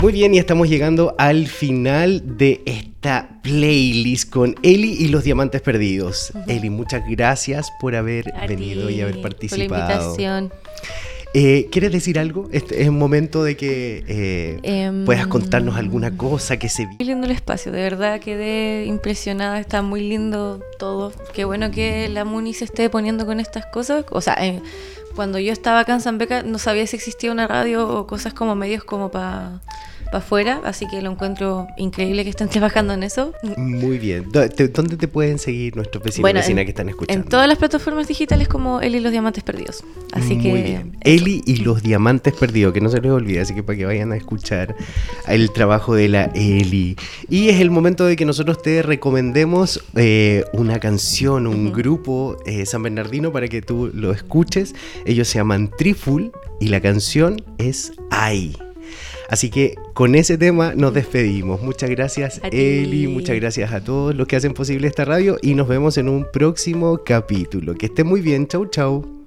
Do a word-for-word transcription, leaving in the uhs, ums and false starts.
Muy bien, y estamos llegando al final de esta playlist con Eli y los Diamantes Perdidos. Uh-huh. Eli, muchas gracias por haber A venido ti, y haber participado. Por la invitación. Eh, ¿Quieres decir algo? Este es un momento de que eh, um, puedas contarnos alguna cosa que se... Muy lindo el espacio, de verdad quedé impresionada, está muy lindo todo. Qué bueno que la Muni se esté poniendo con estas cosas. O sea, eh, cuando yo estaba acá en San Beca no sabía si existía una radio o cosas como medios como para... para afuera, así que lo encuentro increíble que estén trabajando en eso. Muy bien. ¿Dónde te pueden seguir nuestros vecinos y bueno, vecinas en, que están escuchando? En todas las plataformas digitales como Eli y los Diamantes Perdidos. Así Muy que bien. Eso. Eli y los Diamantes Perdidos, que no se les olvide, así que para que vayan a escuchar el trabajo de la Eli. Y es el momento de que nosotros te recomendemos eh, una canción, un uh-huh. grupo eh, San Bernardino para que tú lo escuches. Ellos se llaman Triful y la canción es Ay. Así que con ese tema nos despedimos. Muchas gracias, Eli, muchas gracias a todos los que hacen posible esta radio y nos vemos en un próximo capítulo. Que estén muy bien, chau chau.